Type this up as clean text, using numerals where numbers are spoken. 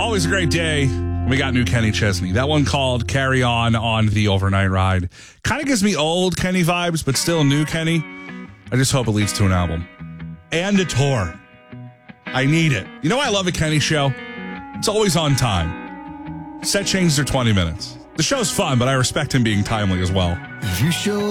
always a great day. We got new Kenny Chesney. That one called Carry On the Overnight Ride. Kind of gives me old Kenny vibes, but still new Kenny. I just hope it leads to an album. And a tour. I need it. You know I love a Kenny show? It's always on time. Set changes are 20 minutes. The show's fun, but I respect him being timely as well. You show